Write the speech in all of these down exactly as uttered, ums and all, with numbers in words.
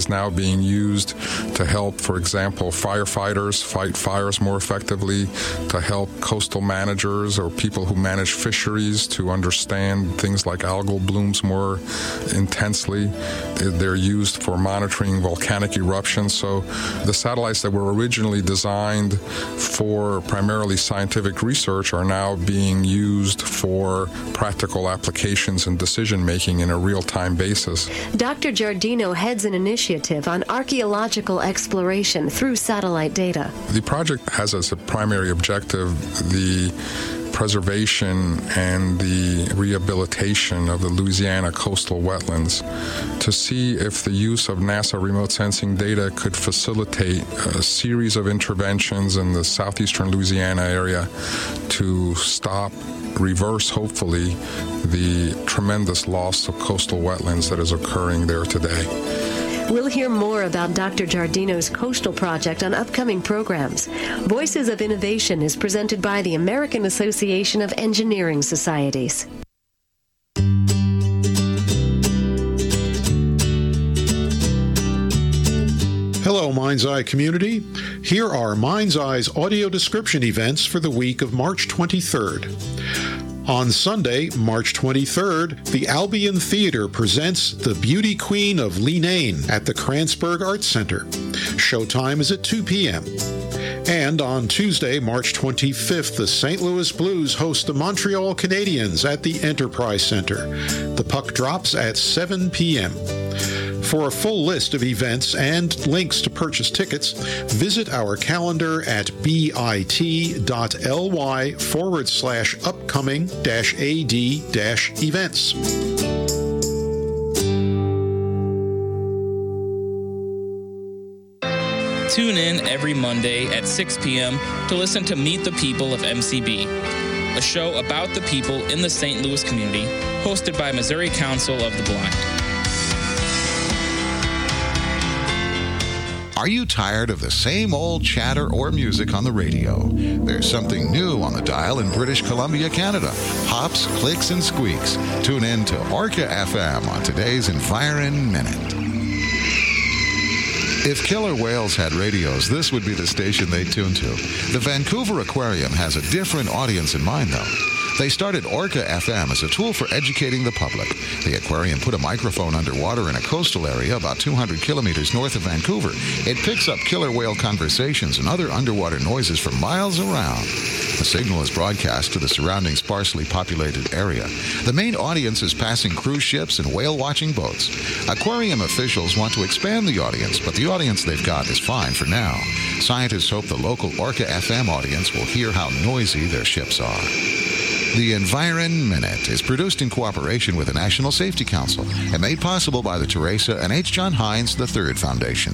It's now being used to help, for example, firefighters fight fires more effectively, to help coastal managers or people who manage fisheries to understand things like algal blooms more intensely. They're used for monitoring volcanic eruptions. So the satellites that were originally designed for primarily scientific research are now being used for practical applications and decision-making in a real-time basis. Doctor Giardino heads an initiative on archaeological exploration through satellite data. The project has as a primary objective the preservation and the rehabilitation of the Louisiana coastal wetlands to see if the use of NASA remote sensing data could facilitate a series of interventions in the southeastern Louisiana area to stop, reverse, hopefully, the tremendous loss of coastal wetlands that is occurring there today. We'll hear more about Doctor Giardino's coastal project on upcoming programs. Voices of Innovation is presented by the American Association of Engineering Societies. Hello, Mind's Eye community. Here are Mind's Eye's audio description events for the week of March twenty-third. On Sunday, March twenty-third, the Albion Theater presents The Beauty Queen of Leenane at the Kranzberg Arts Center. Showtime is at two p.m. And on Tuesday, March twenty-fifth, the Saint Louis Blues host the Montreal Canadiens at the Enterprise Center. The puck drops at seven p.m. For a full list of events and links to purchase tickets, visit our calendar at bit.ly forward slash upcoming dash AD dash events. Tune in every Monday at six p.m. to listen to Meet the People of M C B, a show about the people in the Saint Louis community, hosted by Missouri Council of the Blind. Are you tired of the same old chatter or music on the radio? There's something new on the dial in British Columbia, Canada. Hops, clicks, and squeaks. Tune in to Orca F M on today's Environ Minute. If killer whales had radios, this would be the station they'd tune to. The Vancouver Aquarium has a different audience in mind, though. They started Orca F M as a tool for educating the public. The aquarium put a microphone underwater in a coastal area about two hundred kilometers north of Vancouver. It picks up killer whale conversations and other underwater noises for miles around. The signal is broadcast to the surrounding sparsely populated area. The main audience is passing cruise ships and whale-watching boats. Aquarium officials want to expand the audience, but the audience they've got is fine for now. Scientists hope the local Orca F M audience will hear how noisy their ships are. The Environ Minute is produced in cooperation with the National Safety Council and made possible by the Teresa and H. John Hines the third Foundation.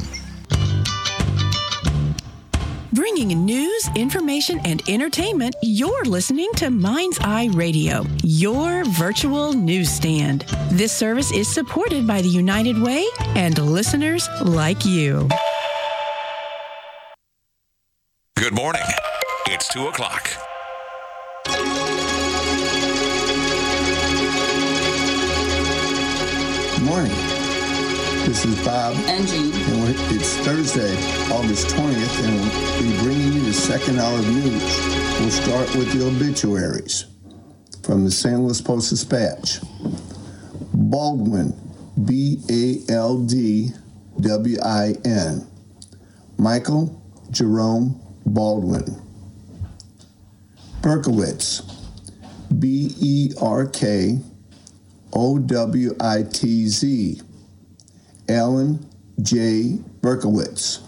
Bringing news, information, and entertainment, you're listening to Mind's Eye Radio, your virtual newsstand. This service is supported by the United Way and listeners like you. Good morning. It's two o'clock. Good morning. This is Bob. And Jean. And we're, it's Thursday, August twentieth, and we'll be bringing you the second hour of news. We'll start with the obituaries from the Saint Louis Post-Dispatch. Baldwin, B A L D W I N. Michael Jerome Baldwin. Berkowitz, B E R K O W I T Z. Alan J. Berkowitz.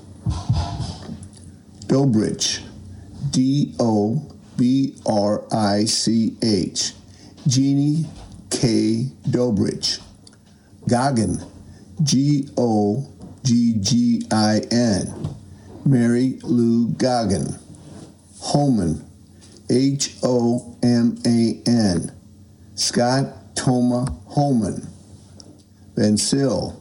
Dobrich, D O B R I C H. Jeannie K. Dobrich. Goggin, G O G G I N. Mary Lou Goggin. Holman, H O M A N. Scott Toma Holman. Vancil,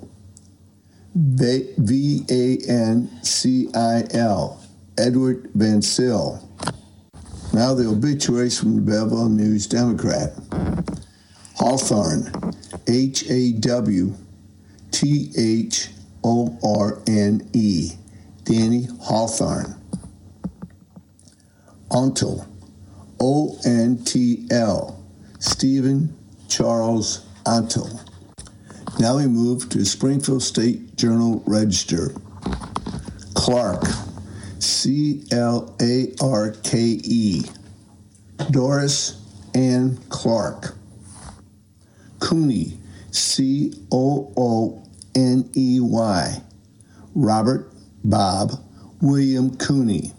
V A N C I L. Edward Vancil. Now the obituaries from the Belleville News Democrat. Hawthorne, H A W T H O R N E, Danny Hawthorne. Ontl, O N T L, Stephen Charles Ontl. Now we move to Springfield State Journal Register. Clark, C L A R K E, Doris Ann Clark. Cooney, C O O N E Y, Robert Bob William Cooney.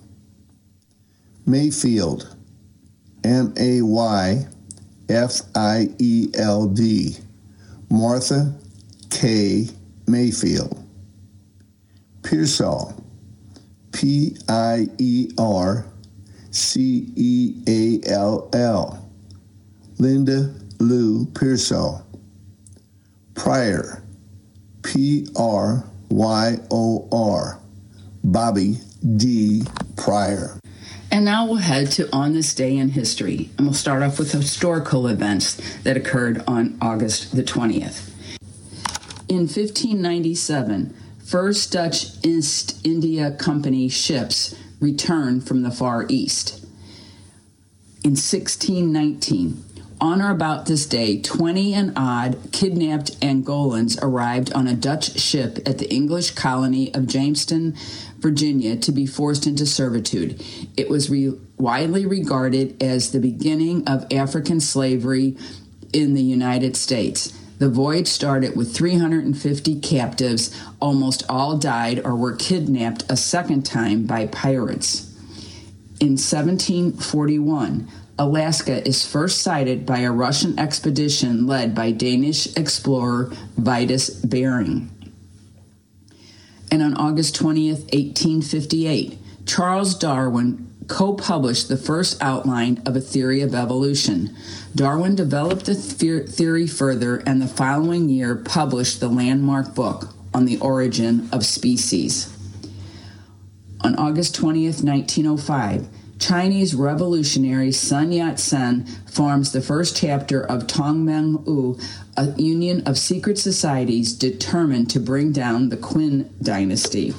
Mayfield, M A Y F I E L D, Martha K. Mayfield. Pearsall, P I E R C E A L L, Linda Lou Pearsall. Pryor, P R Y O R, Bobby D. Pryor. And now we'll head to On This Day in History, and we'll start off with historical events that occurred on August the twentieth. In fifteen ninety-seven, first Dutch East India Company ships returned from the Far East. In sixteen nineteen, on or about this day, twenty and odd kidnapped Angolans arrived on a Dutch ship at the English colony of Jamestown, Virginia, to be forced into servitude. It was re- widely regarded as the beginning of African slavery in the United States. The voyage started with three hundred fifty captives. Almost all died or were kidnapped a second time by pirates. In seventeen forty-one, Alaska is first sighted by a Russian expedition led by Danish explorer Vitus Bering. And on August twentieth, eighteen fifty-eight, Charles Darwin co-published the first outline of a theory of evolution. Darwin developed the theory further, and the following year published the landmark book on the origin of species. On August twentieth, nineteen oh five, Chinese revolutionary Sun Yat-sen forms the first chapter of Tongmeng-U, a union of secret societies determined to bring down the Qin dynasty.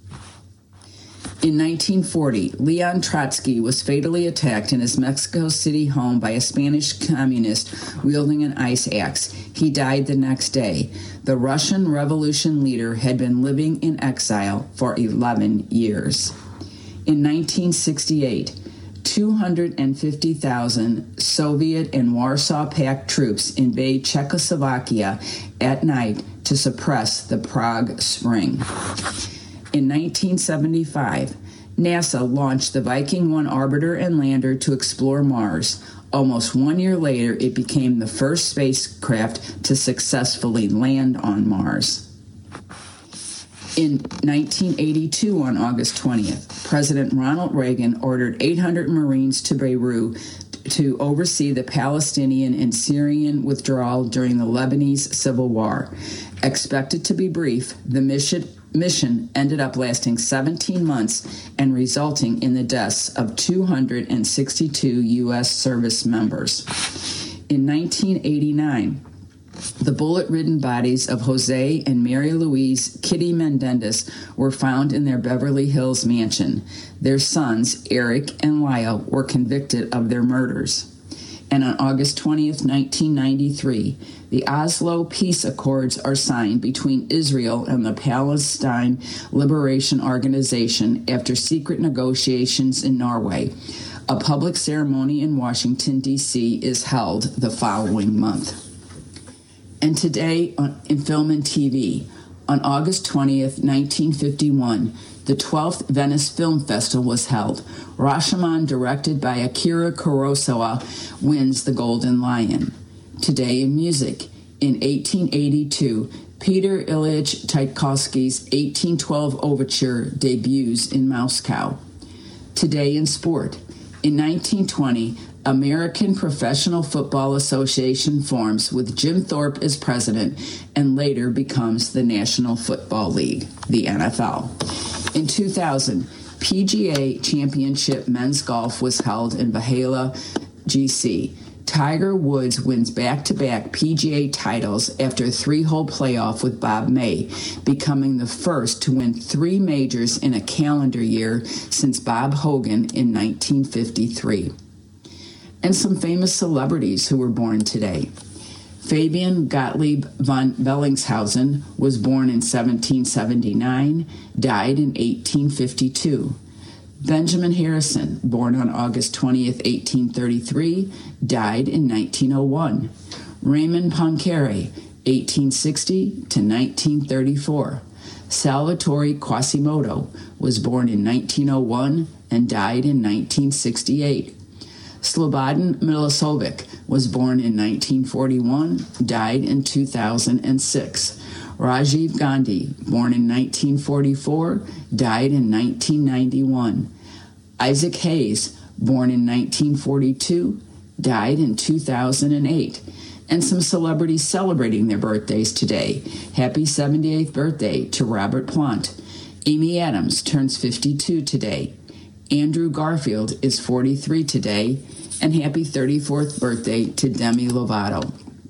In nineteen forty, Leon Trotsky was fatally attacked in his Mexico City home by a Spanish communist wielding an ice axe. He died the next day. The Russian Revolution leader had been living in exile for eleven years. In nineteen sixty-eight, two hundred fifty thousand Soviet and Warsaw Pact troops invade Czechoslovakia at night to suppress the Prague Spring. In nineteen seventy-five, NASA launched the Viking one orbiter and lander to explore Mars. Almost one year later, it became the first spacecraft to successfully land on Mars. In nineteen eighty-two, on August twentieth, President Ronald Reagan ordered eight hundred Marines to Beirut to oversee the Palestinian and Syrian withdrawal during the Lebanese Civil War. Expected to be brief, the mission mission ended up lasting seventeen months and resulting in the deaths of two hundred sixty-two U S service members. In nineteen eighty-nine, the bullet-ridden bodies of Jose and Mary Louise Kitty Mendendez were found in their Beverly Hills mansion. Their sons, Eric and Lyle, were convicted of their murders. And on August twentieth, nineteen ninety-three, the Oslo Peace Accords are signed between Israel and the Palestine Liberation Organization after secret negotiations in Norway. A public ceremony in Washington, D C is held the following month. And today on, in film and T V, on August twentieth, nineteen fifty-one, the twelfth Venice Film Festival was held. Rashomon, directed by Akira Kurosawa, wins the Golden Lion. Today in music, in eighteen eighty-two, Peter Ilyich Tchaikovsky's eighteen twelve Overture debuts in Moscow. Today in sport, in nineteen twenty, American Professional Football Association forms with Jim Thorpe as president and later becomes the National Football League, the N F L. In two thousand, P G A Championship men's golf was held in Valhalla, G C. Tiger Woods wins back-to-back P G A titles after a three-hole playoff with Bob May, becoming the first to win three majors in a calendar year since Bob Hogan in nineteen fifty-three. And some famous celebrities who were born today. Fabian Gottlieb von Bellingshausen was born in seventeen seventy-nine, died in eighteen fifty-two. Benjamin Harrison, born on August twentieth, eighteen thirty-three, died in nineteen oh one. Raymond Poincaré, eighteen sixty to nineteen thirty-four. Salvatore Quasimodo was born in nineteen oh one and died in nineteen sixty-eight. Slobodan Milosevic was born in nineteen forty-one, died in two thousand six. Rajiv Gandhi, born in nineteen forty-four, died in nineteen ninety-one. Isaac Hayes, born in nineteen forty-two, died in two thousand eight. And some celebrities celebrating their birthdays today. Happy seventy-eighth birthday to Robert Plant. Amy Adams turns fifty-two today. Andrew Garfield is forty-three today. And happy thirty-fourth birthday to Demi Lovato.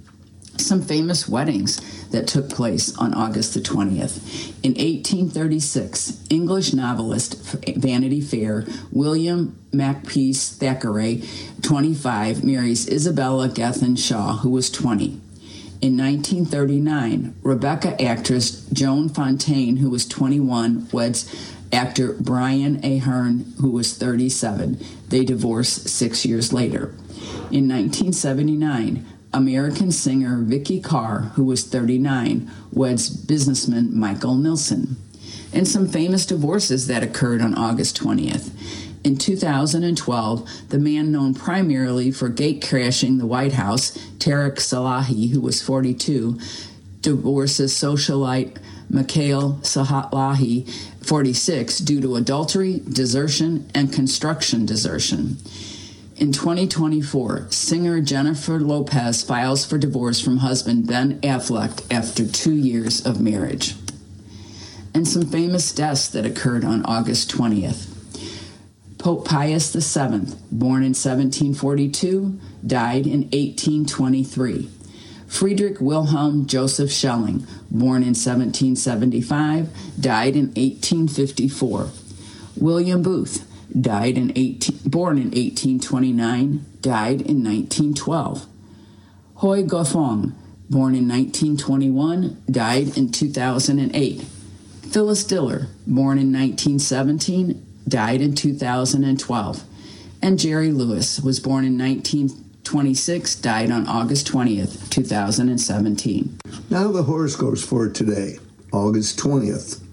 Some famous weddings that took place on August the twentieth. In eighteen thirty-six, English novelist Vanity Fair William Makepeace Thackeray, twenty-five, marries Isabella Gethin Shaw, who was twenty. In nineteen thirty-nine, Rebecca actress Joan Fontaine, who was twenty-one, weds actor Brian Aherne, who was thirty-seven. They divorced six years later. In nineteen seventy-nine, American singer Vicky Carr, who was thirty-nine, weds businessman Michael Nilsson. And some famous divorces that occurred on August twentieth. In two thousand twelve, the man known primarily for gate-crashing the White House, Tarek Salahi, who was forty-two, divorces socialite Mikhail Salahi, forty-six, due to adultery, desertion, and construction desertion. In twenty twenty-four, singer Jennifer Lopez files for divorce from husband Ben Affleck after two years of marriage. And some famous deaths that occurred on August twentieth. Pope Pius the seventh, born in seventeen forty-two, died in eighteen twenty-three. Friedrich Wilhelm Joseph Schelling, born in seventeen seventy-five, died in eighteen fifty-four. William Booth, died in eighteen, born in eighteen twenty-nine, died in nineteen twelve. Hoi Guofeng, born in nineteen twenty-one, died in two thousand eight. Phyllis Diller, born in nineteen seventeen, died in two thousand twelve. And Jerry Lewis was born in nineteen twenty-six, died on August twentieth, two thousand seventeen. Now the horoscopes for today, August twentieth.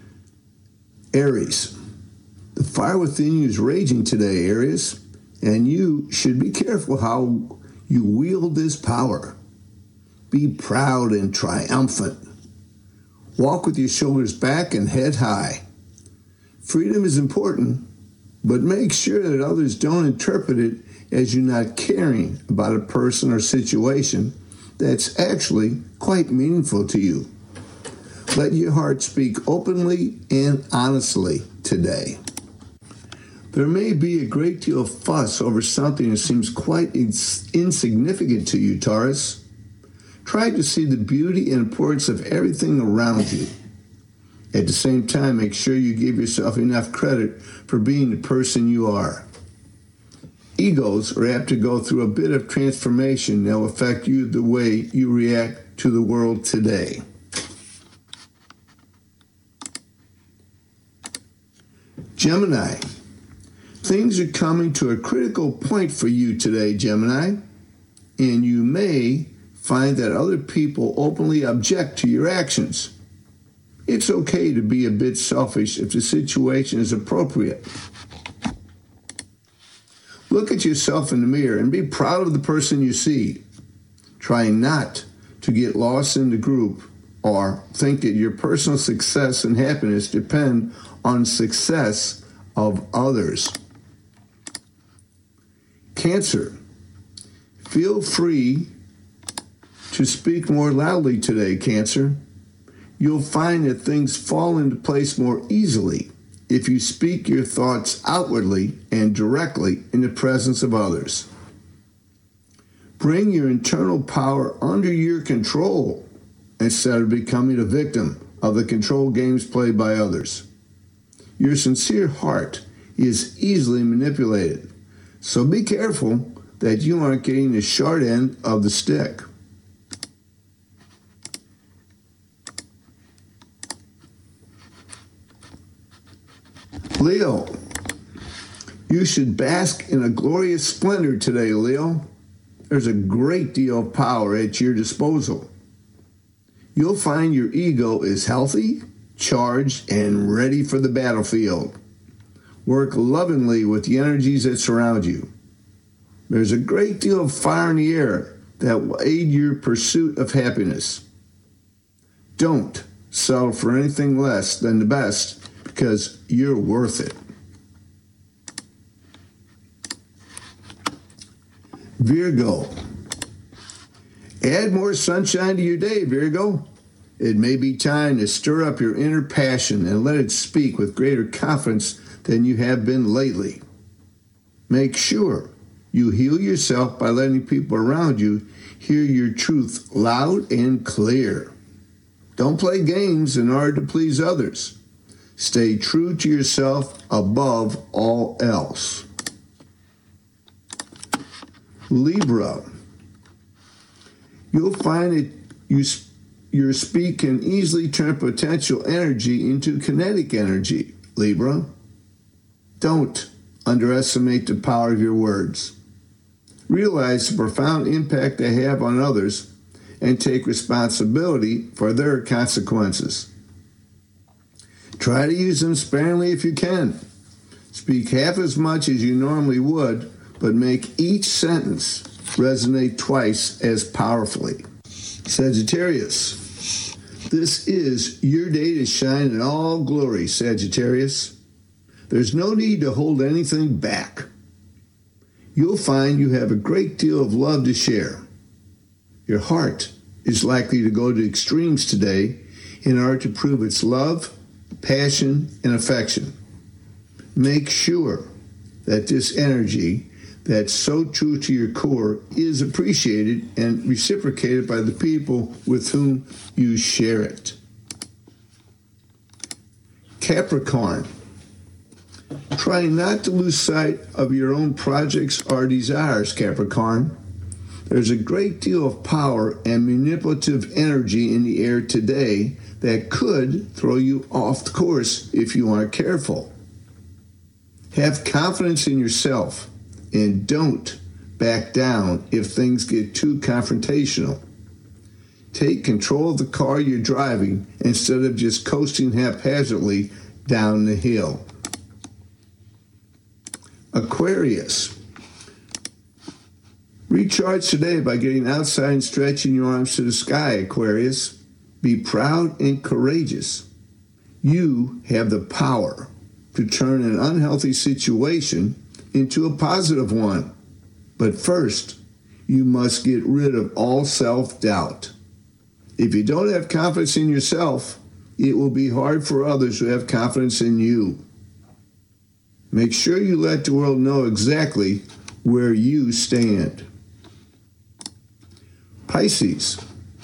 Aries. The fire within you is raging today, Aries, and you should be careful how you wield this power. Be proud and triumphant. Walk with your shoulders back and head high. Freedom is important, but make sure that others don't interpret it as you not caring about a person or situation that's actually quite meaningful to you. Let your heart speak openly and honestly today. There may be a great deal of fuss over something that seems quite ins- insignificant to you, Taurus. Try to see the beauty and importance of everything around you. At the same time, make sure you give yourself enough credit for being the person you are. Egos are apt to go through a bit of transformation that will affect you the way you react to the world today. Gemini. Things are coming to a critical point for you today, Gemini, and you may find that other people openly object to your actions. It's okay to be a bit selfish if the situation is appropriate. Look at yourself in the mirror and be proud of the person you see. Try not to get lost in the group or think that your personal success and happiness depend on success of others. Cancer. Feel free to speak more loudly today, Cancer. You'll find that things fall into place more easily if you speak your thoughts outwardly and directly in the presence of others. Bring your internal power under your control instead of becoming a victim of the control games played by others. Your sincere heart is easily manipulated, so be careful that you aren't getting the short end of the stick. Leo, you should bask in a glorious splendor today, Leo. There's a great deal of power at your disposal. You'll find your ego is healthy, charged, and ready for the battlefield. Work lovingly with the energies that surround you. There's a great deal of fire in the air that will aid your pursuit of happiness. Don't settle for anything less than the best, because you're worth it. Virgo, add more sunshine to your day, Virgo. It may be time to stir up your inner passion and let it speak with greater confidence than you have been lately. Make sure you heal yourself by letting people around you hear your truth loud and clear. Don't play games in order to please others. Stay true to yourself above all else. Libra, you'll find that you, your speak can easily turn potential energy into kinetic energy, Libra. Don't underestimate the power of your words. Realize the profound impact they have on others and take responsibility for their consequences. Try to use them sparingly if you can. Speak half as much as you normally would, but make each sentence resonate twice as powerfully. Sagittarius, this is your day to shine in all glory, Sagittarius. There's no need to hold anything back. You'll find you have a great deal of love to share. Your heart is likely to go to extremes today in order to prove its love, passion, and affection. Make sure that this energy that's so true to your core is appreciated and reciprocated by the people with whom you share it. Capricorn, try not to lose sight of your own projects or desires, Capricorn. There's a great deal of power and manipulative energy in the air today that could throw you off the course if you aren't careful. Have confidence in yourself and don't back down if things get too confrontational. Take control of the car you're driving instead of just coasting haphazardly down the hill. Aquarius, recharge today by getting outside and stretching your arms to the sky, Aquarius. Be proud and courageous. You have the power to turn an unhealthy situation into a positive one. But first, you must get rid of all self-doubt. If you don't have confidence in yourself, it will be hard for others to have confidence in you. Make sure you let the world know exactly where you stand. Pisces,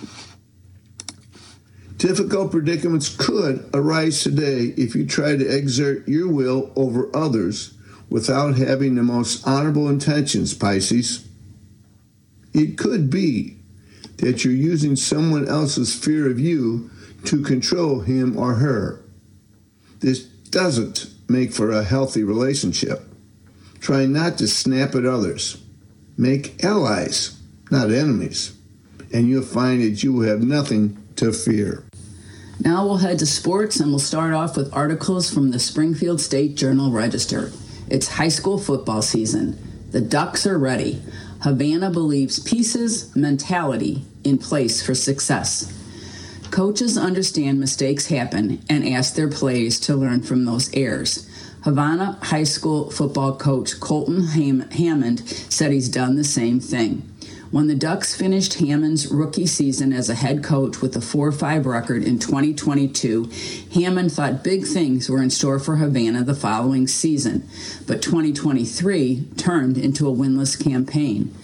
difficult predicaments could arise today if you try to exert your will over others without having the most honorable intentions, Pisces. It could be that you're using someone else's fear of you to control him or her. This doesn't make for a healthy relationship. Try not to snap at others. Make allies, not enemies, and you'll find that you will have nothing to fear. Now we'll head to sports, and we'll start off with articles from the Springfield State Journal-Register. It's high school football season. The Ducks are ready. Havana believes pieces, mentality in place for success. Coaches understand mistakes happen and ask their players to learn from those errors. Havana High School football coach Colton Ham- Hammond said he's done the same thing. When the Ducks finished Hammond's rookie season as a head coach with a four five record in twenty twenty-two, Hammond thought big things were in store for Havana the following season, but twenty twenty-three turned into a winless campaign.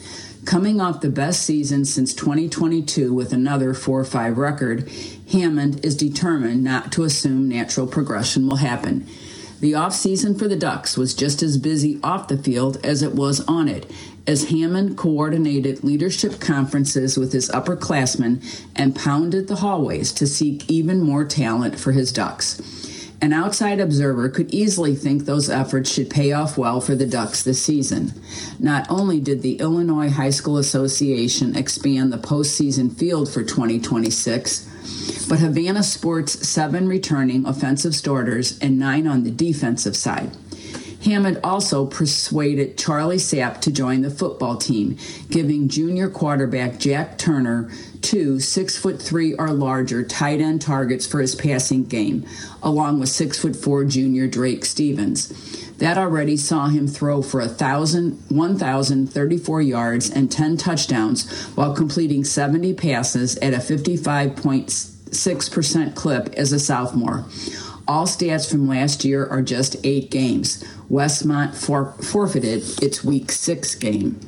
Coming off the best season since twenty twenty-two with another four five record, Hammond is determined not to assume natural progression will happen. The offseason for the Ducks was just as busy off the field as it was on it, as Hammond coordinated leadership conferences with his upperclassmen and pounded the hallways to seek even more talent for his Ducks. An outside observer could easily think those efforts should pay off well for the Ducks this season. Not only did the Illinois High School Association expand the postseason field for twenty twenty-six, but Havana sports seven returning offensive starters and nine on the defensive side. Hammond also persuaded Charlie Sapp to join the football team, giving junior quarterback Jack Turner two six foot three or larger tight end targets for his passing game, along with six foot four junior Drake Stevens. That already saw him throw for one thousand thirty-four yards and ten touchdowns while completing seventy passes at a fifty-five point six percent clip as a sophomore. All stats from last year are just eight games. Westmont for- forfeited its week six game.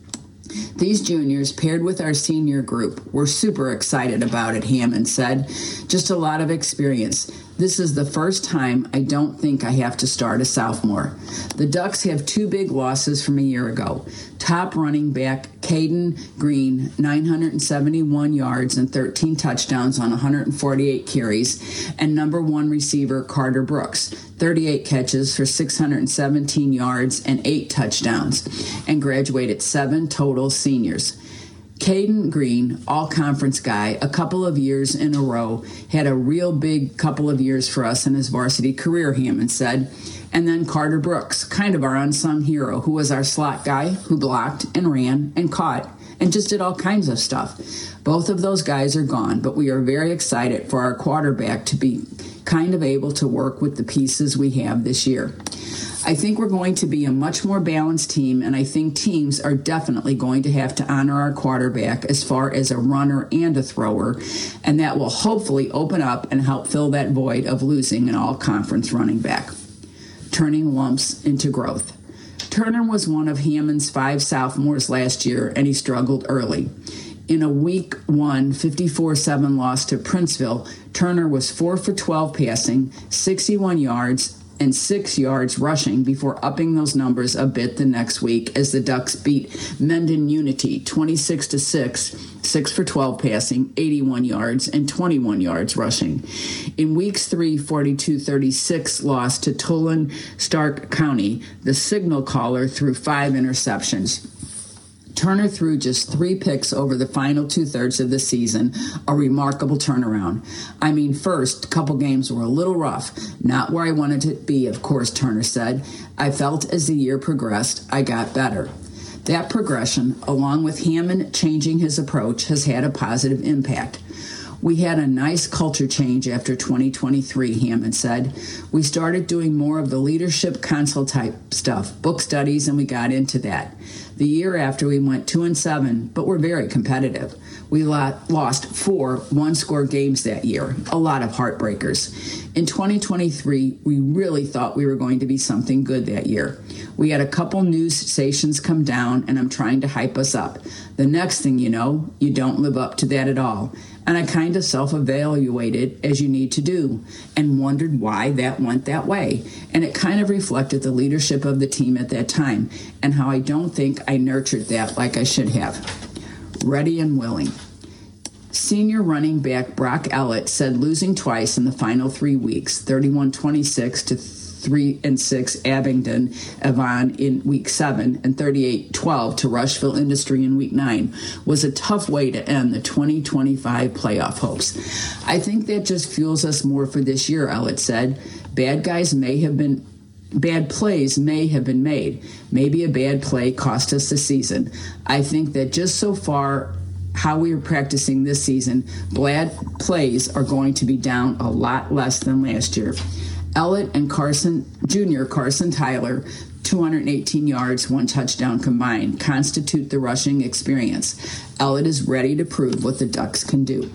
These juniors, paired with our senior group, were super excited about it, Hammond said. Just a lot of experience. This is the first time I don't think I have to start a sophomore. The Ducks have two big losses from a year ago. Top running back Caden Green, nine hundred seventy-one yards and thirteen touchdowns on one hundred forty-eight carries, and number one receiver Carter Brooks, thirty-eight catches for six hundred seventeen yards and eight touchdowns, and graduated seven total seniors. Caden Green, all-conference guy, a couple of years in a row, had a real big couple of years for us in his varsity career, Hammond said. And then Carter Brooks, kind of our unsung hero, who was our slot guy who blocked and ran and caught and just did all kinds of stuff. Both of those guys are gone, but we are very excited for our quarterback to be kind of able to work with the pieces we have this year. I think we're going to be a much more balanced team, and I think teams are definitely going to have to honor our quarterback as far as a runner and a thrower, and that will hopefully open up and help fill that void of losing an all-conference running back. Turning lumps into growth. Turner was one of Hammond's five sophomores last year, and he struggled early. In a week one fifty-four seven loss to Princeville, Turner was four for twelve passing, sixty-one yards, and six yards rushing before upping those numbers a bit the next week as the Ducks beat Mendon Unity twenty-six to six, six for twelve passing, eighty-one yards, and twenty-one yards rushing. In weeks three, forty-two thirty-six loss to Tulane Stark County, the signal caller threw five interceptions. Turner threw just three picks over the final two-thirds of the season, a remarkable turnaround. I mean, first, a couple games were a little rough. Not where I wanted to be, of course, Turner said. I felt as the year progressed, I got better. That progression, along with Hammond changing his approach, has had a positive impact. We had a nice culture change after twenty twenty-three, Hammond said. We started doing more of the leadership consult type stuff, book studies, and we got into that. The year after, we went two and seven, but we're very competitive. We lost four one-score games that year, a lot of heartbreakers. In twenty twenty-three, we really thought we were going to be something good that year. We had a couple news stations come down, and I'm trying to hype us up. The next thing you know, you don't live up to that at all. And I kind of self-evaluated, as you need to do, and wondered why that went that way. And it kind of reflected the leadership of the team at that time and how I don't think I nurtured that like I should have. Ready and willing. Senior running back Brock Ellett said losing twice in the final three weeks, thirty-one twenty-six to three and six Abingdon Avon in week seven and thirty-eight twelve to Rushville Industry in week nine, was a tough way to end the twenty twenty-five playoff hopes. I think that just fuels us more for this year, Ellett said. Bad guys may have been Bad plays may have been made. Maybe a bad play cost us the season. I think that just so far how we are practicing this season, bad plays are going to be down a lot less than last year. Ellett and Carson, Junior Carson Tyler, two hundred eighteen yards, one touchdown combined, constitute the rushing experience. Ellett is ready to prove what the Ducks can do.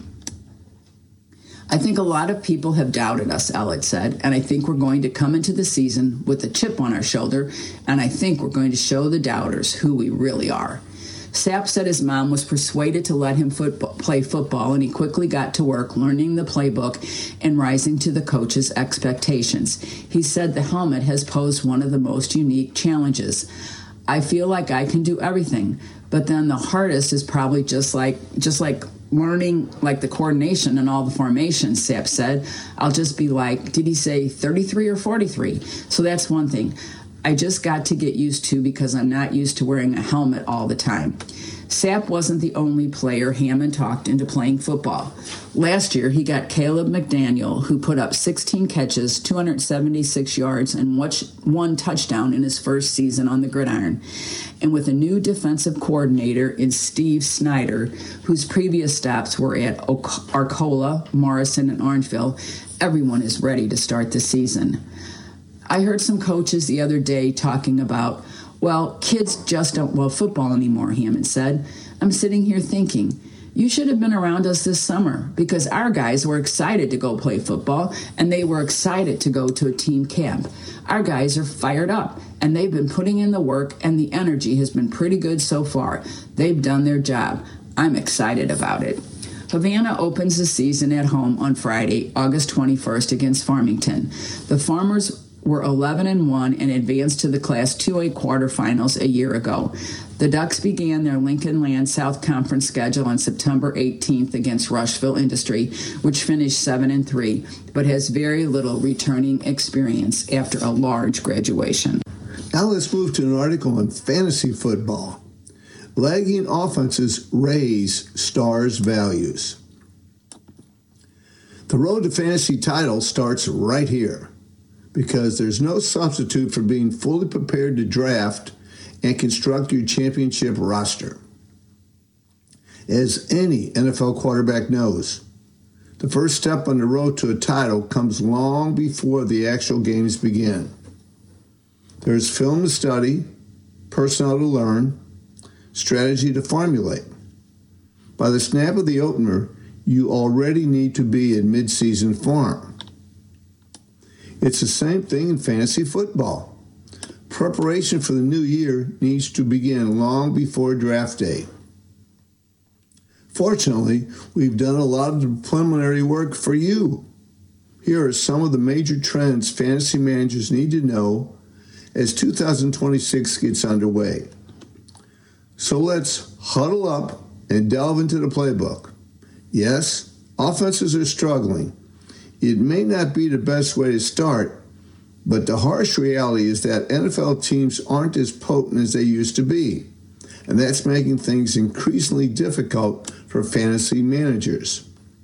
I think a lot of people have doubted us, Ellett said, and I think we're going to come into the season with a chip on our shoulder, and I think we're going to show the doubters who we really are. Sapp said his mom was persuaded to let him football, play football, and he quickly got to work learning the playbook and rising to the coach's expectations. He said the helmet has posed one of the most unique challenges. I feel like I can do everything, but then the hardest is probably just like just like learning like the coordination and all the formations, Sapp said. I'll just be like, did he say thirty-three or forty-three? So that's one thing I just got to get used to because I'm not used to wearing a helmet all the time. Sapp wasn't the only player Hammond talked into playing football. Last year, he got Caleb McDaniel, who put up sixteen catches, two hundred seventy-six yards, and one touchdown in his first season on the gridiron. And with a new defensive coordinator in Steve Snyder, whose previous stops were at Arcola, Morrison, and Orangeville, everyone is ready to start the season. I heard some coaches the other day talking about, well, kids just don't love football anymore, Hammond said. I'm sitting here thinking, you should have been around us this summer because our guys were excited to go play football and they were excited to go to a team camp. Our guys are fired up and they've been putting in the work and the energy has been pretty good so far. They've done their job. I'm excited about it. Havana opens the season at home on Friday, August twenty-first against Farmington. The Farmers were eleven and one and advanced to the Class two A quarterfinals a year ago. The Ducks began their Lincoln Land South Conference schedule on September eighteenth against Rushville Industry, which finished seven and three, but has very little returning experience after a large graduation. Now let's move to an article on fantasy football. Lagging offenses raise stars' values. The road to fantasy title starts right here, because there's no substitute for being fully prepared to draft and construct your championship roster. As any N F L quarterback knows, the first step on the road to a title comes long before the actual games begin. There's film to study, personnel to learn, strategy to formulate. By the snap of the opener, you already need to be in mid-season form. It's the same thing in fantasy football. Preparation for the new year needs to begin long before draft day. Fortunately, we've done a lot of the preliminary work for you. Here are some of the major trends fantasy managers need to know as two thousand twenty-six gets underway. So let's huddle up and delve into the playbook. Yes, offenses are struggling. It may not be the best way to start, but the harsh reality is that N F L teams aren't as potent as they used to be, and that's making things increasingly difficult for fantasy managers.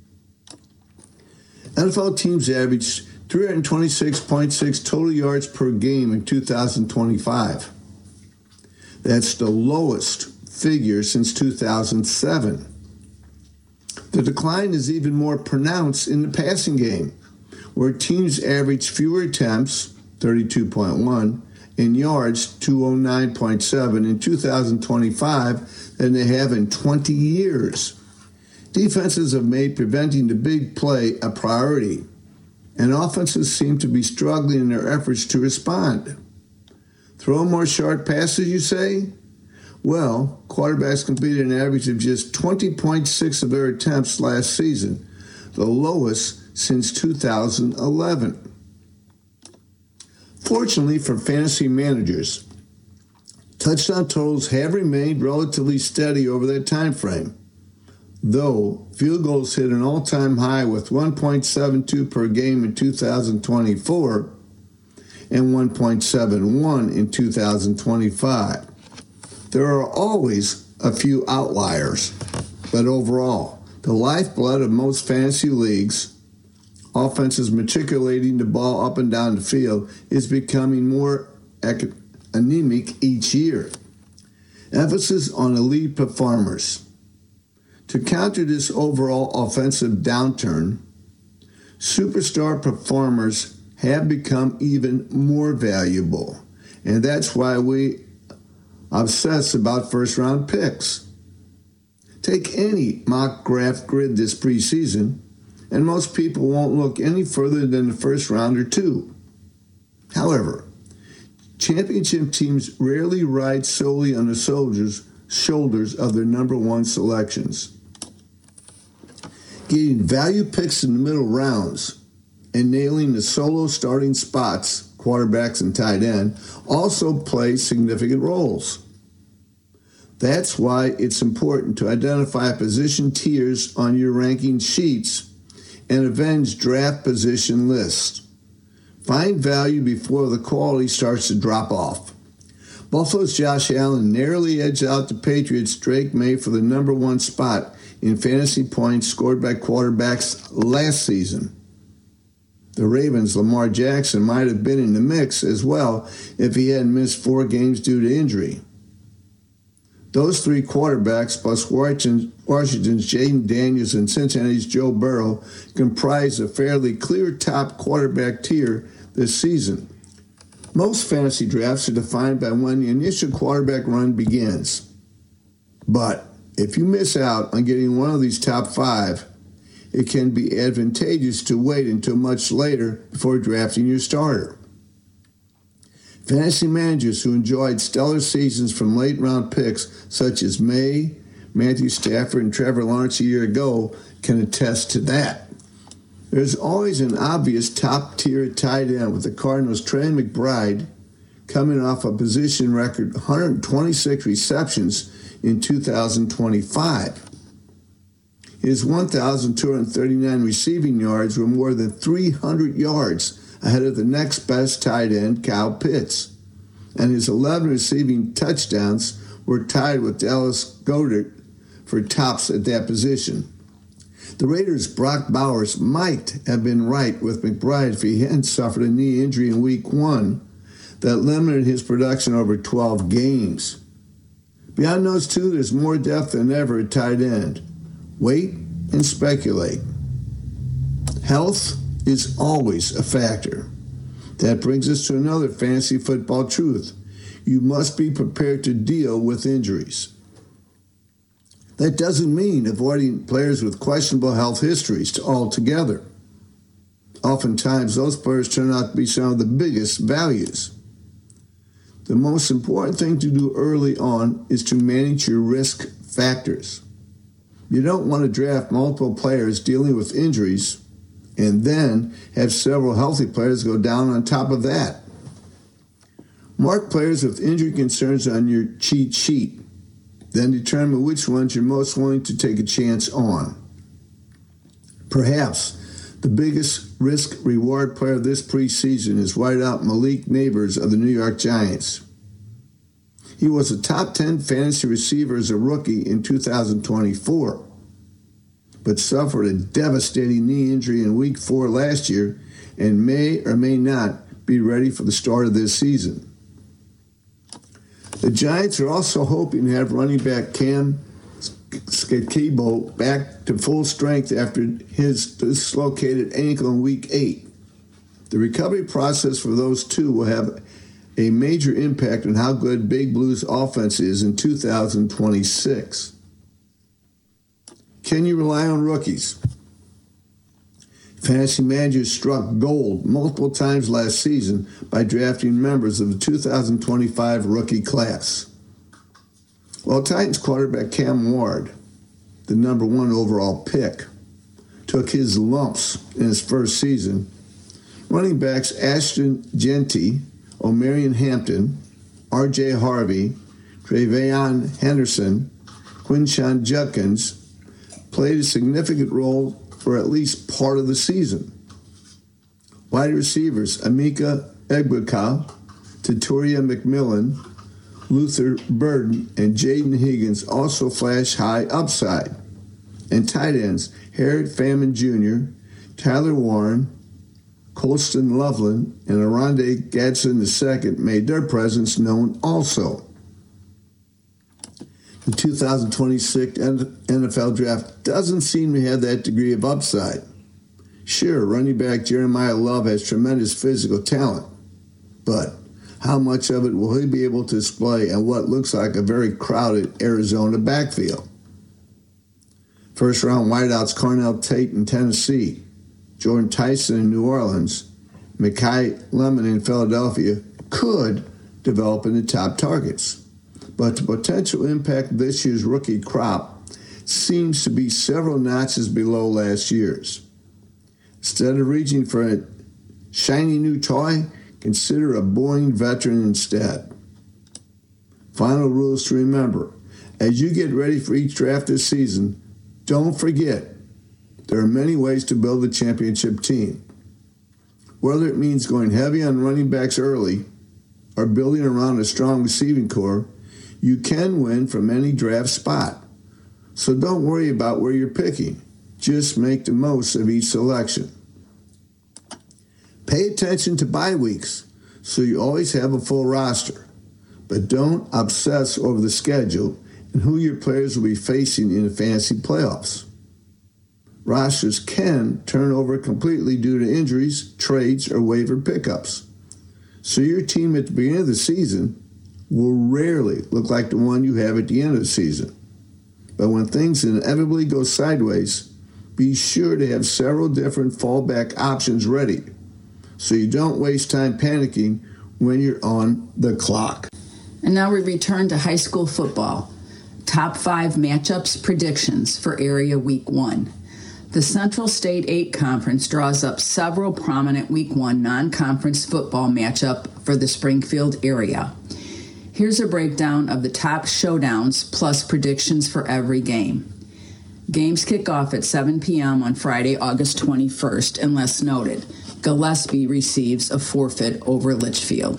N F L teams averaged three hundred twenty-six point six total yards per game in two thousand twenty-five. That's the lowest figure since two thousand seven. The decline is even more pronounced in the passing game, where teams average fewer attempts, thirty-two point one, and yards, two oh nine point seven, in two thousand twenty-five than they have in twenty years. Defenses have made preventing the big play a priority, and offenses seem to be struggling in their efforts to respond. Throw more short passes, you say? Well, quarterbacks completed an average of just twenty point six of their attempts last season, the lowest since two thousand eleven. Fortunately for fantasy managers, touchdown totals have remained relatively steady over that time frame, though field goals hit an all-time high with one point seven two per game in two thousand twenty-four and one point seven one in two thousand twenty-five. There are always a few outliers, but overall, the lifeblood of most fantasy leagues, offenses matriculating the ball up and down the field, is becoming more anemic each year. Emphasis on elite performers. To counter this overall offensive downturn, superstar performers have become even more valuable, and that's why we obsess about first-round picks. Take any mock draft grid this preseason, and most people won't look any further than the first round or two. However, championship teams rarely ride solely on the soldiers shoulders of their number one selections. Getting value picks in the middle rounds and nailing the solo starting spots, quarterbacks and tight end, also play significant roles. That's why it's important to identify position tiers on your ranking sheets and avenge draft position lists. Find value before the quality starts to drop off. Buffalo's Josh Allen narrowly edged out the Patriots' Drake May for the number one spot in fantasy points scored by quarterbacks last season. The Ravens' Lamar Jackson might have been in the mix as well if he hadn't missed four games due to injury. Those three quarterbacks, plus Washington's Jaden Daniels and Cincinnati's Joe Burrow, comprise a fairly clear top quarterback tier this season. Most fantasy drafts are defined by when the initial quarterback run begins. But if you miss out on getting one of these top five, it can be advantageous to wait until much later before drafting your starter. Fantasy managers who enjoyed stellar seasons from late-round picks such as May, Matthew Stafford, and Trevor Lawrence a year ago can attest to that. There's always an obvious top-tier tight end, with the Cardinals' Trey McBride coming off a position record one hundred twenty-six receptions in two thousand twenty-five. His one thousand two hundred thirty-nine receiving yards were more than three hundred yards ahead of the next best tight end, Kyle Pitts. And his eleven receiving touchdowns were tied with Dallas Goedert for tops at that position. The Raiders' Brock Bowers might have been right with McBride if he hadn't suffered a knee injury in week one that limited his production over twelve games. Beyond those two, there's more depth than ever at tight end. Wait and speculate. Health is always a factor. That brings us to another fantasy football truth. You must be prepared to deal with injuries. That doesn't mean avoiding players with questionable health histories altogether. Oftentimes, those players turn out to be some of the biggest values. The most important thing to do early on is to manage your risk factors. You don't want to draft multiple players dealing with injuries and then have several healthy players go down on top of that. Mark players with injury concerns on your cheat sheet. Then determine which ones you're most willing to take a chance on. Perhaps the biggest risk-reward player this preseason is wideout Malik Nabers of the New York Giants. He was a top ten fantasy receiver as a rookie in two thousand twenty-four, but suffered a devastating knee injury in week four last year and may or may not be ready for the start of this season. The Giants are also hoping to have running back Cam Sketibo back to full strength after his dislocated ankle in week eight. The recovery process for those two will have a major impact on how good Big Blue's offense is in two thousand twenty-six. Can you rely on rookies? Fantasy managers struck gold multiple times last season by drafting members of the two thousand twenty-five rookie class. While Titans quarterback Cam Ward, the number one overall pick, took his lumps in his first season, running backs Ashton Genty, O'Marion Hampton, R J Harvey, Tre'Veon Henderson, Quinshon Judkins played a significant role for at least part of the season. Wide receivers Emeka Egbuka, Tatoria McMillan, Luther Burden, and Jaden Higgins also flash high upside. And tight ends Harrod Famine Junior, Tyler Warren, Colston Loveland, and Aronde Gadsden the Second made their presence known also. The two thousand twenty-six N F L Draft doesn't seem to have that degree of upside. Sure, running back Jeremiah Love has tremendous physical talent, but how much of it will he be able to display in what looks like a very crowded Arizona backfield? First-round wideouts Cornell Tate in Tennessee, Jordan Tyson in New Orleans, Mekhi Lemon in Philadelphia could develop into top targets. but the potential impact of this year's rookie crop seems to be several notches below last year's. Instead of reaching for a shiny new toy, consider a boring veteran instead. Final rules to remember. As you get ready for each draft this season, don't forget there are many ways to build a championship team. Whether it means going heavy on running backs early or building around a strong receiving core, you can win from any draft spot. So don't worry about where you're picking. Just make the most of each selection. Pay attention to bye weeks so you always have a full roster. But don't obsess over the schedule and who your players will be facing in the fantasy playoffs. Rosters can turn over completely due to injuries, trades, or waiver pickups. So your team at the beginning of the season will rarely look like the one you have at the end of the season. But when things inevitably go sideways, be sure to have several different fallback options ready so you don't waste time panicking when you're on the clock. And now we return to high school football. Top five matchups predictions for Area Week one. The Central State eight Conference draws up several prominent Week one non-conference football matchup for the Springfield area. Here's a breakdown of the top showdowns plus predictions for every game. Games kick off at seven p.m. on Friday, August twenty-first, unless noted. Gillespie receives a forfeit over Litchfield.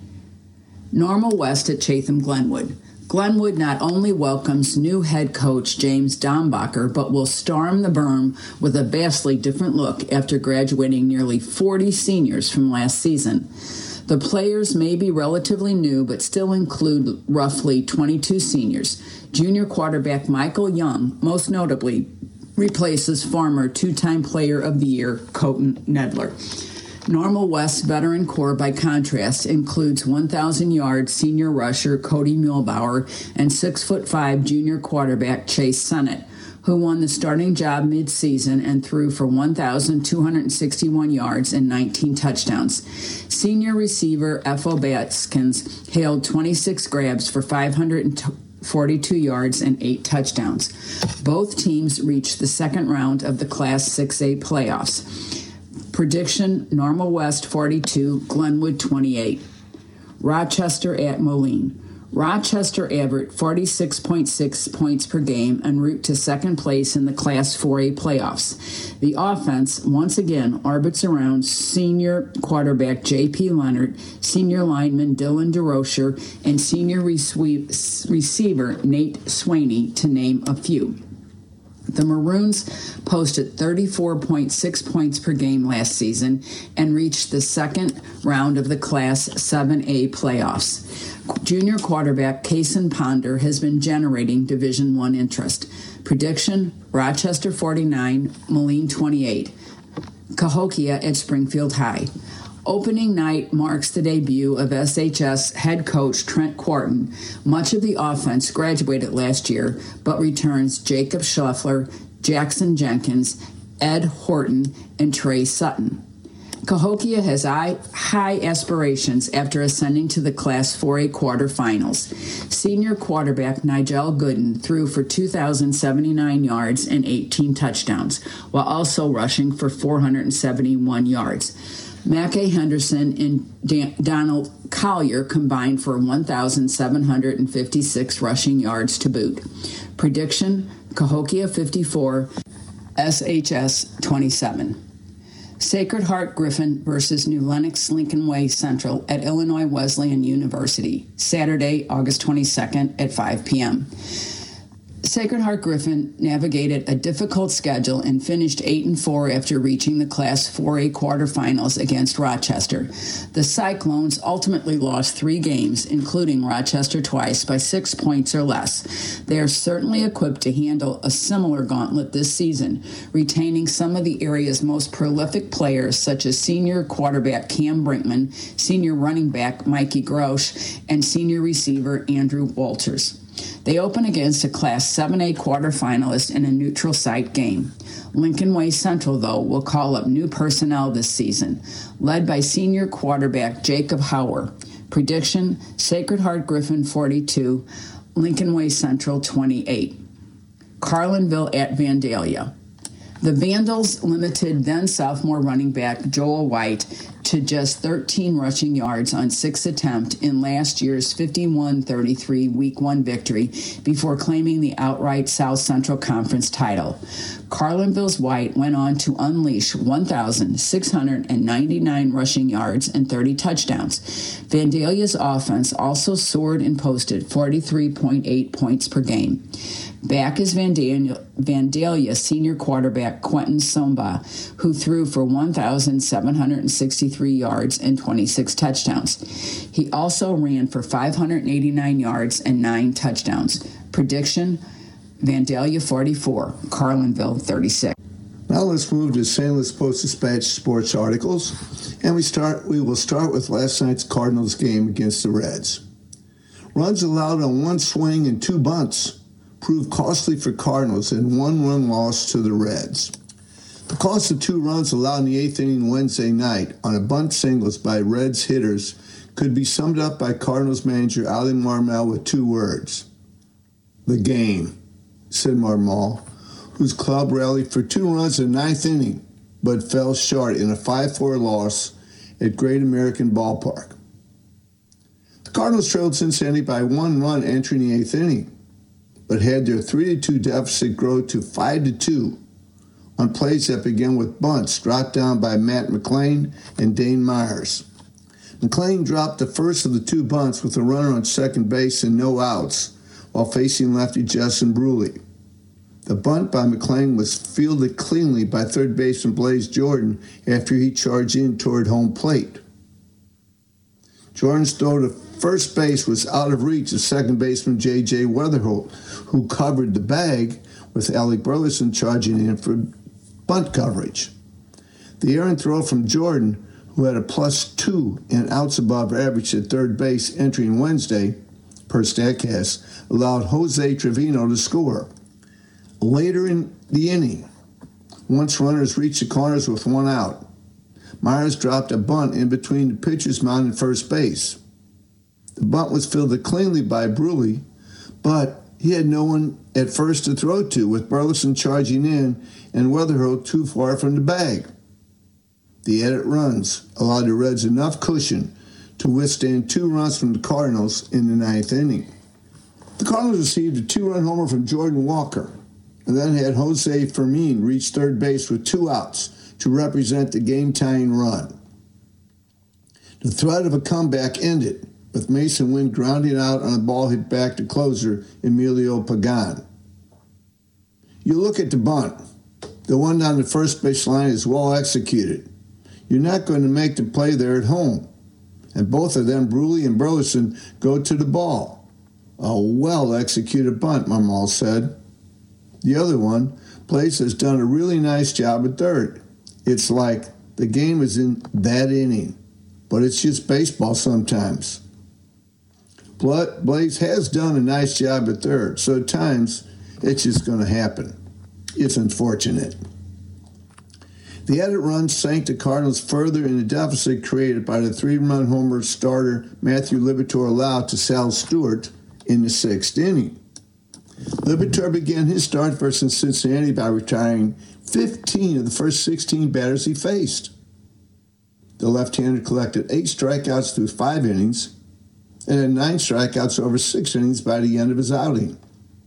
Normal West at Chatham Glenwood. Glenwood not only welcomes new head coach James Dombacher, but will storm the berm with a vastly different look after graduating nearly forty seniors from last season. The players may be relatively new, but still include roughly twenty-two seniors. Junior quarterback Michael Young, most notably, replaces former two-time Player of the Year Colton Nedler. Normal West's veteran core, by contrast, includes one thousand yard senior rusher Cody Muehlbauer and six foot five junior quarterback Chase Sennett, who won the starting job mid-season and threw for one thousand two hundred sixty-one yards and nineteen touchdowns. Senior receiver Efo Baskins hailed twenty-six grabs for five hundred forty-two yards and eight touchdowns. Both teams reached the second round of the Class six A playoffs. Prediction, Normal West forty-two, Glenwood twenty-eight. Rochester at Moline. Rochester averaged forty-six point six points per game en route to second place in the Class four A playoffs. The offense once again orbits around senior quarterback J P Leonard, senior lineman Dylan DeRocher, and senior reswe- receiver Nate Swaney, to name a few. The Maroons posted thirty-four point six points per game last season and reached the second round of the Class seven A playoffs. Junior quarterback Kaysen Ponder has been generating Division I interest. Prediction, Rochester forty-nine, Moline twenty-eight. Cahokia at Springfield High. Opening night marks the debut of S H S head coach Trent Quarton. Much of the offense graduated last year, but returns Jacob Scheffler, Jackson Jenkins, Ed Horton, and Trey Sutton. Cahokia has high aspirations after ascending to the Class four A quarterfinals. Senior quarterback Nigel Gooden threw for two thousand seventy-nine yards and eighteen touchdowns, while also rushing for four hundred seventy-one yards. Mackay Henderson and Dan- Donald Collier combined for one thousand seven hundred fifty-six rushing yards to boot. Prediction, Cahokia fifty-four, S H S twenty-seven. Sacred Heart Griffin versus New Lenox Lincoln Way Central at Illinois Wesleyan University, Saturday, August twenty-second at five p.m. Sacred Heart Griffin navigated a difficult schedule and finished eight and four after reaching the Class four A quarterfinals against Rochester. The Cyclones ultimately lost three games, including Rochester twice, by six points or less. They are certainly equipped to handle a similar gauntlet this season, retaining some of the area's most prolific players, such as senior quarterback Cam Brinkman, senior running back Mikey Grosh, and senior receiver Andrew Walters. They open against a Class seven A quarterfinalist in a neutral site game. Lincoln Way Central, though, will call up new personnel this season, led by senior quarterback Jacob Hauer. Prediction, Sacred Heart Griffin forty-two, Lincoln Way Central twenty-eight. Carlinville at Vandalia. The Vandals limited then sophomore running back Joel White to just thirteen rushing yards on six attempts in last year's fifty-one thirty-three Week one victory before claiming the outright South Central Conference title. Carlinville's White went on to unleash one thousand six hundred ninety-nine rushing yards and thirty touchdowns. Vandalia's offense also soared and posted forty-three point eight points per game. Back is Vandalia, Vandalia senior quarterback Quentin Somba, who threw for one thousand seven hundred sixty-three yards and twenty-six touchdowns. He also ran for five hundred eighty-nine yards and nine touchdowns. Prediction, Vandalia forty-four, Carlinville thirty-six. Now let's move to Saint Louis Post-Dispatch sports articles, and we start. We will start with last night's Cardinals game against the Reds. Runs allowed on one swing and two bunts proved costly for Cardinals in one-run loss to the Reds. The cost of two runs allowed in the eighth inning Wednesday night on a bunt singles by Reds hitters could be summed up by Cardinals manager Ali Marmol with two words. The game, said Marmol, whose club rallied for two runs in the ninth inning but fell short in a five four loss at Great American Ballpark. The Cardinals trailed Cincinnati by one run entering the eighth inning, but had their three to two deficit grow to five to two on plays that began with bunts dropped down by Matt McLain and Dane Myers. McLain dropped the first of the two bunts with a runner on second base and no outs while facing lefty Justin Bruley. The bunt by McLain was fielded cleanly by third baseman Blaze Jordan after he charged in toward home plate. Jordan's throw to first base was out of reach of second baseman J J Weatherholt, who covered the bag with Alec Burleson charging in for bunt coverage. The errant throw from Jordan, who had a plus two and outs above average at third base entering Wednesday, per StatCast, allowed Jose Trevino to score. Later in the inning, once runners reached the corners with one out, Myers dropped a bunt in between the pitcher's mound and first base. The bunt was fielded cleanly by Bruley, but he had no one at first to throw to, with Burleson charging in and Weatherholt too far from the bag. The added runs allowed the Reds enough cushion to withstand two runs from the Cardinals in the ninth inning. The Cardinals received a two-run homer from Jordan Walker, and then had Jose Fermin reach third base with two outs to represent the game-tying run. The threat of a comeback ended, with Mason Wynn grounding out on a ball hit back to closer Emilio Pagan. You look at the bunt. The one down the first base line is well executed. You're not going to make the play there at home. And both of them, Bruley and Burleson, go to the ball. A well-executed bunt, Marmol said. The other one, Place, has done a really nice job at third. It's like the game is in that inning, but it's just baseball sometimes. Blaze has done a nice job at third, so at times it's just going to happen. It's unfortunate. The added runs sank the Cardinals further in the deficit created by the three-run homer starter Matthew Liberatore allowed to Sal Stewart in the sixth inning. Liberatore began his start versus Cincinnati by retiring fifteen of the first sixteen batters he faced. The left-hander collected eight strikeouts through five innings and had nine strikeouts over six innings by the end of his outing.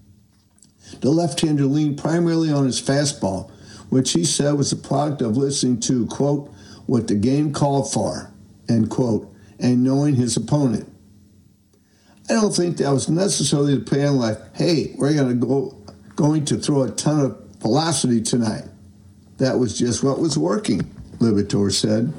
The left-hander leaned primarily on his fastball, which he said was a product of listening to, quote, what the game called for, end quote, and knowing his opponent. I don't think that was necessarily the plan like, hey, we're going to go going to throw a ton of velocity tonight. That was just what was working, Liberatore said.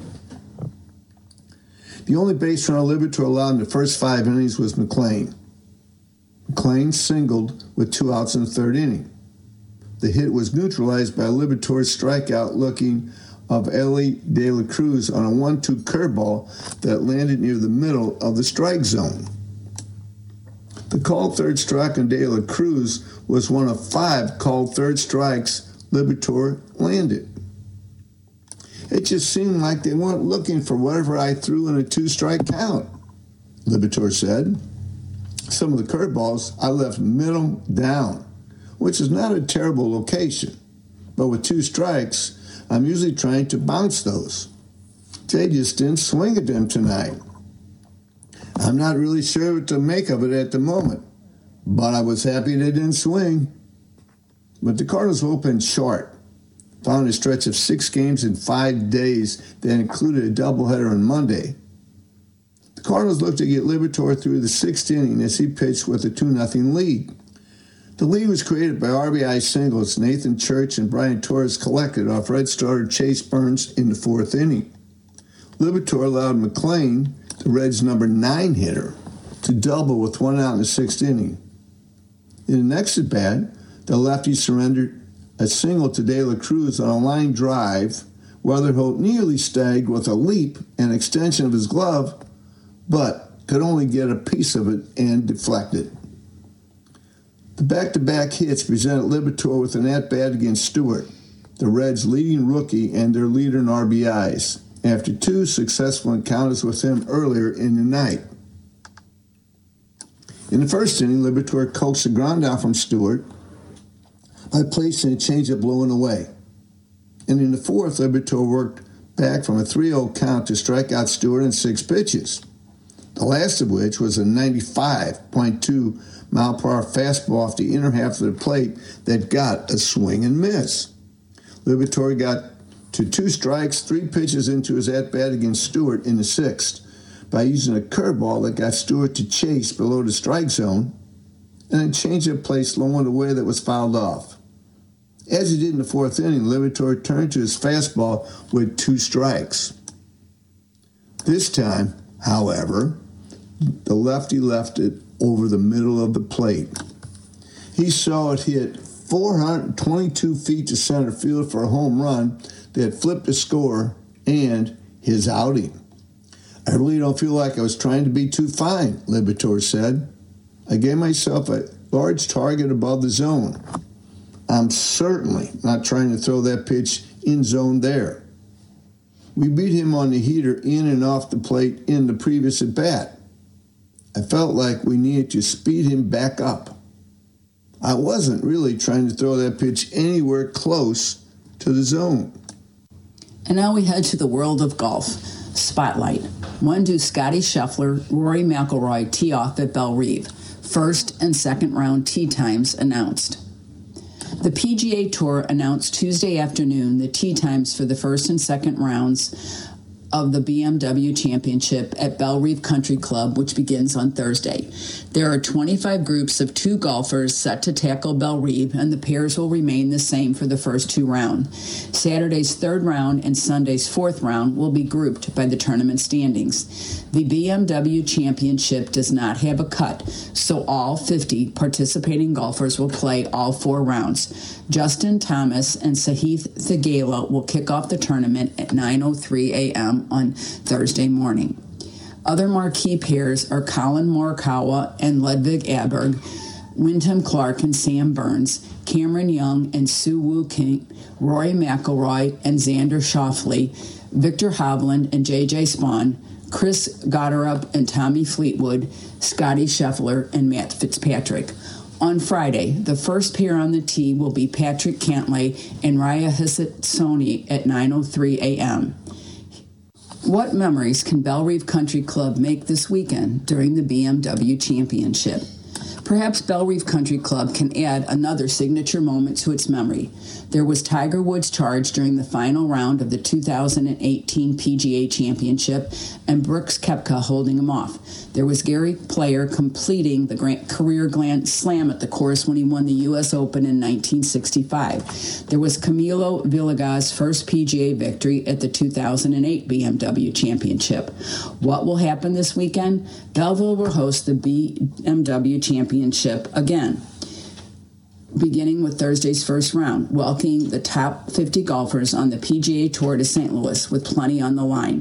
The only base runner Liberatore allowed in the first five innings was McLain. McLain singled with two outs in the third inning. The hit was neutralized by Liberatore's strikeout looking of Ellie De La Cruz on a one two curveball that landed near the middle of the strike zone. The called third strike on De La Cruz was one of five called third strikes Liberatore landed. It just seemed like they weren't looking for whatever I threw in a two-strike count, Liberatore said. Some of the curveballs I left middle down, which is not a terrible location. But with two strikes, I'm usually trying to bounce those. They just didn't swing at them tonight. I'm not really sure what to make of it at the moment, but I was happy they didn't swing. But the Cardinals opened short, found a stretch of six games in five days that included a doubleheader on Monday. The Cardinals looked to get Liberatore through the sixth inning as he pitched with a two nothing lead. The lead was created by R B I singles. Nathan Church and Brian Torres collected off Red starter Chase Burns in the fourth inning. Liberatore allowed McLean, the Reds' number nine hitter, to double with one out in the sixth inning. In the next at-bat, the lefty surrendered a single to De La Cruz on a line drive. Weatherholt nearly snagged with a leap and extension of his glove, but could only get a piece of it and deflect it. The back-to-back hits presented Liberatore with an at-bat against Stewart, the Reds' leading rookie and their leader in R B Is, after two successful encounters with him earlier in the night. In the first inning, Liberatore coaxed a ground out from Stewart by placing a changeup low and away. And in the fourth, Liberatore worked back from a three oh count to strike out Stewart in six pitches, the last of which was a ninety-five point two mile per hour fastball off the inner half of the plate that got a swing and miss. Liberatore got to two strikes, three pitches into his at-bat against Stewart in the sixth by using a curveball that got Stewart to chase below the strike zone and a changeup placed low and away that was fouled off. As he did in the fourth inning, Liberatore turned to his fastball with two strikes. This time, however, the lefty left it over the middle of the plate. He saw it hit four hundred twenty-two feet to center field for a home run that flipped the score and his outing. I really don't feel like I was trying to be too fine, Liberatore said. I gave myself a large target above the zone. I'm certainly not trying to throw that pitch in zone there. We beat him on the heater in and off the plate in the previous at-bat. I felt like we needed to speed him back up. I wasn't really trying to throw that pitch anywhere close to the zone. And now we head to the world of golf. Spotlight. When do Scotty Scheffler, Rory McIlroy tee off at Belle Reve? First and second round tee times announced. The P G A Tour announced Tuesday afternoon the tee times for the first and second rounds of the B M W Championship at Belle Reve Country Club, which begins on Thursday. There are twenty-five groups of two golfers set to tackle Belle Reve, and the pairs will remain the same for the first two rounds. Saturday's third round and Sunday's fourth round will be grouped by the tournament standings. The B M W Championship does not have a cut, so all fifty participating golfers will play all four rounds. Justin Thomas and Sahith Theegala will kick off the tournament at nine oh three a.m. on Thursday morning. Other marquee pairs are Colin Morikawa and Ludwig Aberg, Wyndham Clark and Sam Burns, Cameron Young and Soo Woo Kim, Rory McIlroy and Xander Schauffele, Victor Hovland and J J Spawn, Chris Gotterup and Tommy Fleetwood, Scotty Scheffler and Matt Fitzpatrick. On Friday, the first pair on the tee will be Patrick Cantlay and Raya Hissitsoni at nine oh three a.m. What memories can Belle Reve Country Club make this weekend during the B M W Championship? Perhaps Belle Reve Country Club can add another signature moment to its memory. There was Tiger Woods' charge during the final round of the two thousand eighteen P G A Championship and Brooks Koepka holding him off. There was Gary Player completing the grand career grand slam at the course when he won the U S Open in nineteen sixty-five. There was Camilo Villegas' first P G A victory at the two thousand eight B M W Championship. What will happen this weekend? Belleville will host the B M W Championship again, beginning with Thursday's first round, welcoming the top fifty golfers on the P G A Tour to Saint Louis with plenty on the line.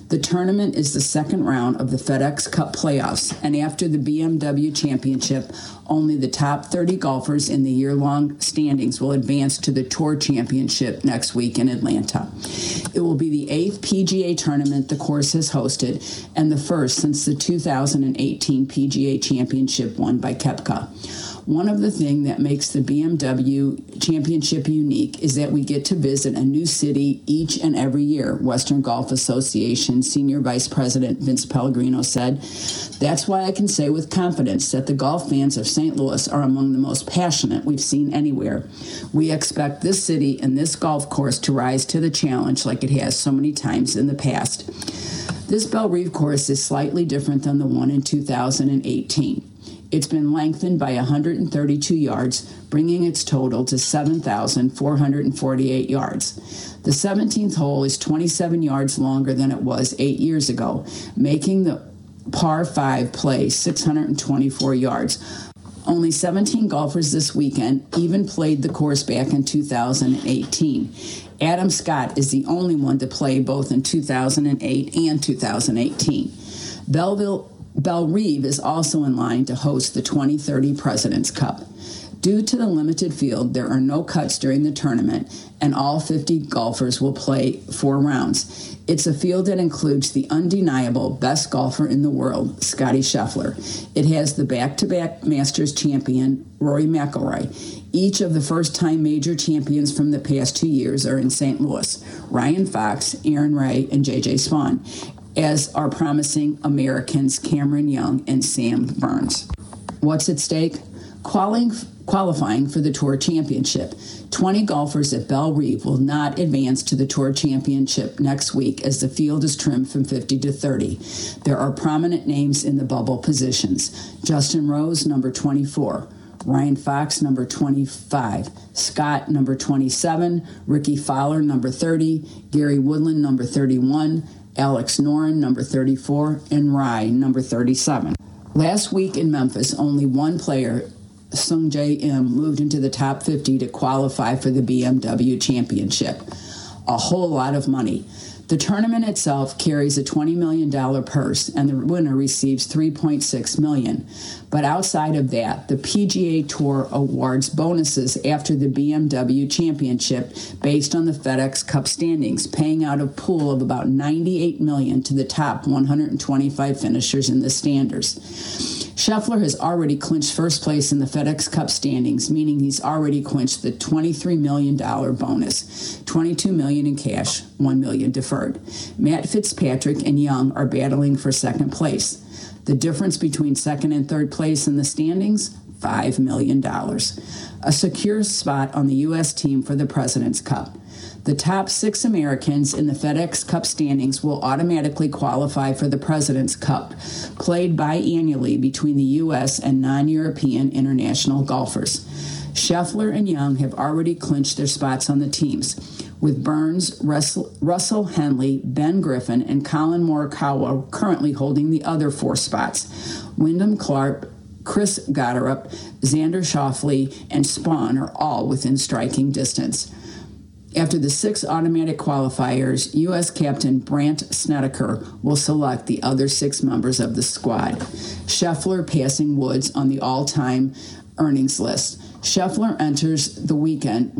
The tournament is the second round of the FedEx Cup playoffs, and after the B M W Championship, only the top thirty golfers in the year-long standings will advance to the Tour Championship next week in Atlanta. It will be the eighth P G A tournament the course has hosted, and the first since the two thousand eighteen P G A Championship won by Koepka. One of the things that makes the B M W Championship unique is that we get to visit a new city each and every year, Western Golf Association Senior Vice President Vince Pellegrino said. That's why I can say with confidence that the golf fans of Saint Louis are among the most passionate we've seen anywhere. We expect this city and this golf course to rise to the challenge like it has so many times in the past. This Belle-Rive course is slightly different than the one in two thousand eighteen. It's been lengthened by one hundred thirty-two yards, bringing its total to seven thousand four hundred forty-eight yards. The seventeenth hole is twenty-seven yards longer than it was eight years ago, making the par five play six hundred twenty-four yards. Only seventeen golfers this weekend even played the course back in two thousand eighteen. Adam Scott is the only one to play both in two thousand eight and two thousand eighteen. Belleville Belle-Rive is also in line to host the twenty thirty President's Cup. Due to the limited field, there are no cuts during the tournament, and all fifty golfers will play four rounds. It's a field that includes the undeniable best golfer in the world, Scottie Scheffler. It has the back-to-back Masters champion, Rory McIlroy. Each of the first-time major champions from the past two years are in Saint Louis: Ryan Fox, Aaron Ray, and J J Spaun, as are promising Americans Cameron Young and Sam Burns. What's at stake? Quali- qualifying for the Tour Championship. twenty golfers at Belle-Rive will not advance to the Tour Championship next week as the field is trimmed from fifty to thirty. There are prominent names in the bubble positions: Justin Rose, number twenty-four, Ryan Fox, number twenty-five, Scott, number twenty-seven, Ricky Fowler, number thirty, Gary Woodland, number thirty-one, Alex Noren, number thirty-four, and Rye, number thirty-seven. Last week in Memphis, only one player, Sung Jae Im, moved into the top fifty to qualify for the B M W Championship. A whole lot of money. The tournament itself carries a twenty million dollars purse, and the winner receives three point six million dollars. But outside of that, the P G A Tour awards bonuses after the B M W Championship based on the FedEx Cup standings, paying out a pool of about ninety-eight million dollars to the top one hundred twenty-five finishers in the standings. Scheffler has already clinched first place in the FedEx Cup standings, meaning he's already clinched the twenty-three million dollars bonus, twenty-two million dollars in cash, one million dollars deferred. Matt Fitzpatrick and Young are battling for second place. The difference between second and third place in the standings, five million dollars. A secure spot on the U S team for the President's Cup. The top six Americans in the FedEx Cup standings will automatically qualify for the President's Cup, played biannually between the U S and non-European international golfers. Scheffler and Young have already clinched their spots on the teams, with Burns, Russell, Russell Henley, Ben Griffin, and Colin Morikawa currently holding the other four spots. Wyndham Clark, Chris Gotterup, Xander Schauffele, and Spaun are all within striking distance. After the six automatic qualifiers, U S captain Brandt Snedeker will select the other six members of the squad. Scheffler passing Woods on the all-time earnings list. Scheffler enters the weekend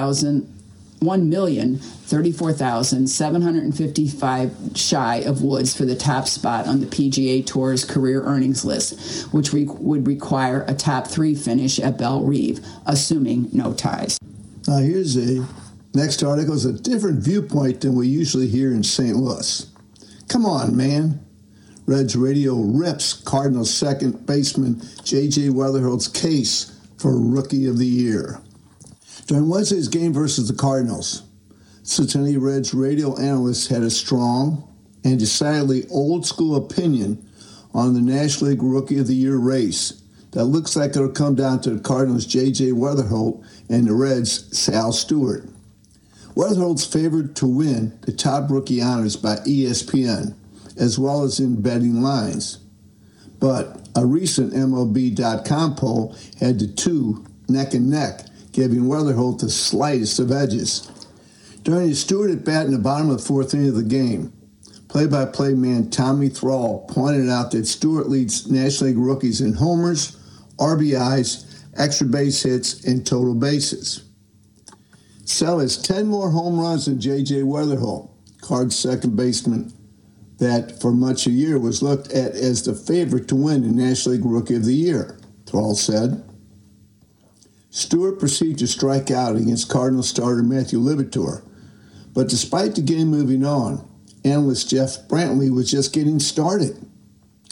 one million thirty-four thousand seven hundred fifty-five shy of Woods for the top spot on the P G A Tour's career earnings list, which re- would require a top three finish at Belle-Rive, assuming no ties. Now here's a next article is a different viewpoint than we usually hear in Saint Louis. Come on, man. Reds Radio rips Cardinals second baseman J J Weatherhold's case for Rookie of the Year. During Wednesday's game versus the Cardinals, Cincinnati Reds radio analysts had a strong and decidedly old-school opinion on the National League Rookie of the Year race that looks like it'll come down to the Cardinals' J J Weatherholt and the Reds' Sal Stewart. Weatherholt's favored to win the top rookie honors by E S P N, as well as in betting lines. But a recent M L B dot com poll had the two neck and neck, giving Weatherholt the slightest of edges. During his Stewart at bat in the bottom of the fourth inning of the game, Play-by-play man Tommy Thrall pointed out that Stewart leads National League rookies in homers, R B Is, extra base hits, and total bases. Sell has ten more home runs than J J Weatherholt, Cards second baseman that for much of the year was looked at as the favorite to win the National League Rookie of the Year, Thrall said. Stewart proceeded to strike out against Cardinal starter Matthew Liberatore, but despite the game moving on, analyst Jeff Brantley was just getting started.